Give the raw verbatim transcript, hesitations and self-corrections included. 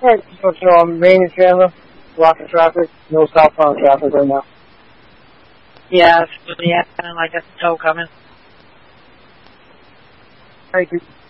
Alright, just want you know, I'm Main and Chandler, blocking traffic, no southbound traffic right now. Yeah, it's really happening like that's a tow coming. Thank you.